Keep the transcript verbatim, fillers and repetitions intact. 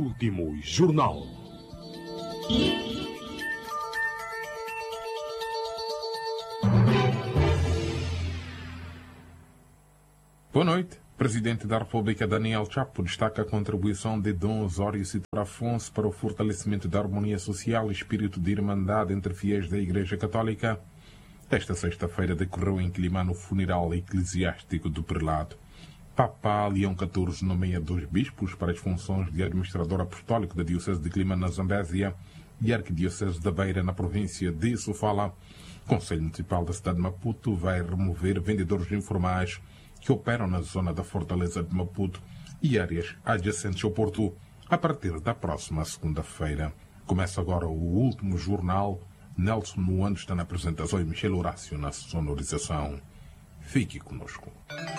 Último Jornal. Boa noite. Presidente da República Daniel Chapo destaca a contribuição de Dom Osório Citor Afonso para o fortalecimento da harmonia social e espírito de irmandade entre fiéis da Igreja Católica. Esta sexta-feira decorreu em Quilimano o funeral eclesiástico do prelado. Papa Leão catorze nomeia dois bispos para as funções de administrador apostólico da Diocese de Quilimano na Zambésia e Arquidiocese da Beira na província de Sofala. O Conselho Municipal da cidade de Maputo vai remover vendedores informais que operam na zona da Fortaleza de Maputo e áreas adjacentes ao Porto a partir da próxima segunda-feira. Começa agora o último jornal. Nelson Nuano está na apresentação e Michel Horácio na sonorização. Fique conosco.